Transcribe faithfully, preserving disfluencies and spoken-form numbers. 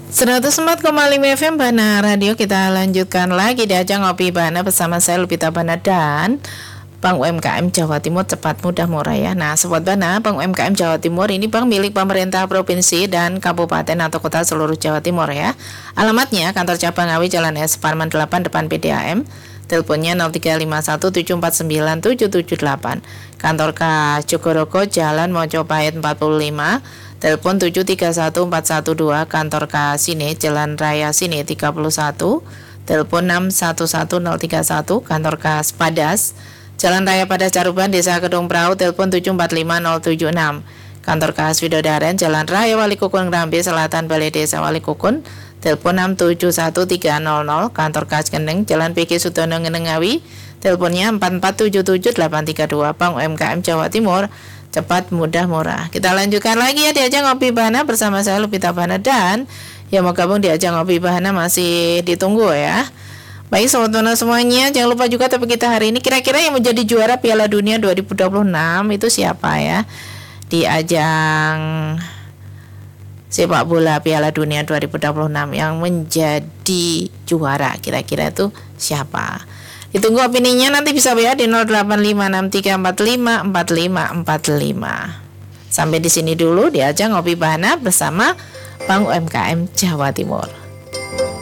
seratus empat koma lima F M Bana Radio. Kita lanjutkan lagi di ajang Ngopi Bana bersama saya Lupita Bana dan Bank U M K M Jawa Timur, cepat mudah murah ya. Nah Sobat Bana, Bank U M K M Jawa Timur ini bank milik pemerintah provinsi dan kabupaten atau kota seluruh Jawa Timur ya. Alamatnya kantor cabang Ngawi Jalan S Parman delapan depan P D A M. Teleponnya nol tiga lima satu tujuh empat sembilan tujuh tujuh delapan. Kantor K Jogoroko Jalan Mojopahit empat puluh lima. Telepon tujuh tiga satu empat satu dua. Kantor K Sine Jalan Raya Sine tiga puluh satu. Telepon enam satu satu nol tiga satu. Kantor K Padas Jalan Raya Padas Caruban Desa Kedung Prau. Telepon tujuh empat lima nol tujuh enam. Kantor K Widodaren Jalan Raya Walikukun Ngrambe Selatan Balai Desa Walikukun. Telepon enam tujuh satu tiga nol nol. Kantor K Kendeng Jalan P K Sutono Ngenengawi. Teleponnya empat empat tujuh tujuh delapan tiga dua. Bank U M K M Jawa Timur, cepat mudah murah. Kita lanjutkan lagi ya di ajang Ngopi Bahana bersama saya Lupita Bahana, dan yang mau gabung di ajang Ngopi Bahana masih ditunggu ya. Baik Sobat Bahana semuanya, jangan lupa juga topik kita hari ini, kira-kira yang menjadi juara Piala Dunia dua ribu dua puluh enam itu siapa ya? Di ajang sepak bola Piala Dunia dua ribu dua puluh enam yang menjadi juara, kira-kira itu siapa? Ditunggu opininya, nanti bisa W A di nol delapan lima enam tiga empat lima empat lima empat lima. Sampai di sini dulu di ajang Ngopi Bahana bersama Bank U M K M Jawa Timur.